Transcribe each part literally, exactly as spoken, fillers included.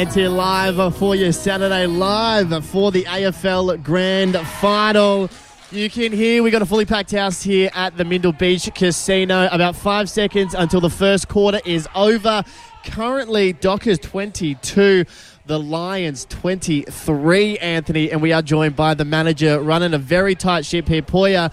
It's here live for you Saturday, live for the A F L Grand Final. You can hear we got a fully packed house here at the Mindle Beach Casino. About five seconds until the first quarter is over. Currently, Dockers twenty-two, the Lions twenty-three, Anthony, and we are joined by the manager running a very tight ship here. Poya,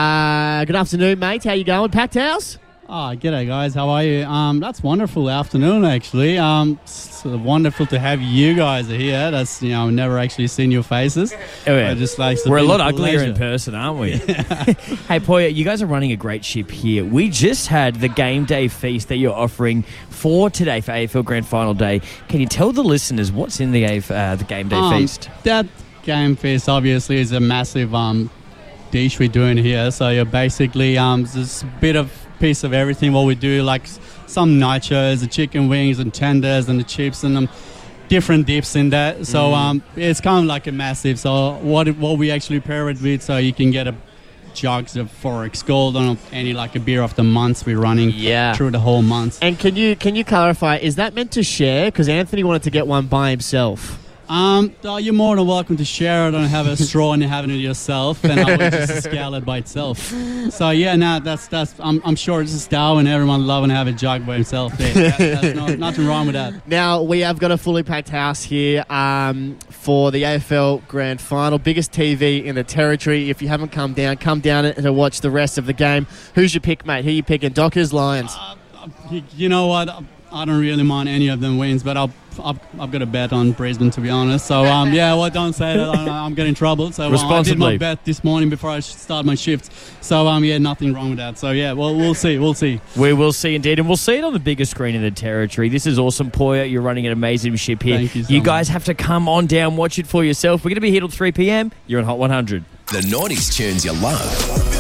uh, good afternoon, mate. How you going? Packed house? Oh, g'day guys, how are you? Um, that's wonderful afternoon actually. Um, it's wonderful to have you guys here. That's, you know, I've never actually seen your faces. Oh, yeah. Just like We're a lot uglier in person, aren't we? Hey, Poya, you guys are running a great ship here. We just had the game day feast that you're offering for today for A F L Grand Final Day. Can you tell the listeners what's in the A F, uh, the game day um, feast? That game feast obviously is a massive um, dish we're doing here. So you're basically um, just a bit of piece of everything what we do, like some nachos, the chicken wings and tenders and the chips and um, different dips in that. So mm. um, it's kind of like a massive. So what what we actually pair it with, so you can get a jugs of Forex Gold on any like a beer of the months we're running yeah. through the whole month. And can you can you clarify, is that meant to share? Because Anthony wanted to get one by himself. Um, oh, you're more than welcome to share it and have a straw and having it yourself, and I would just scale it by itself. So yeah, no, that's that's. I'm, I'm sure it's a style and everyone loving to have a jug by himself. There, that, that's no, nothing wrong with that. Now we have got a fully packed house here um, for the A F L Grand Final, biggest T V in the territory. If you haven't come down, come down to watch the rest of the game. Who's your pick, mate? Who you picking? Dockers, Lions? Uh, you, you know what? I don't really mind any of them wins, but I'll, I've, I've got a bet on Brisbane, to be honest. So, um, yeah, well, don't say that. I'm, I'm getting in trouble. So, um, I did my bet this morning before I start my shift. So, um, yeah, nothing wrong with that. So, yeah, well, we'll see. We'll see. We will see, indeed. And we'll see it on the biggest screen in the territory. This is awesome, Poya. You're running an amazing ship here. Thank you so You guys much. have to come on down, watch it for yourself. We're going to be here till three p.m. You're on Hot one hundred. The nineties tunes you love.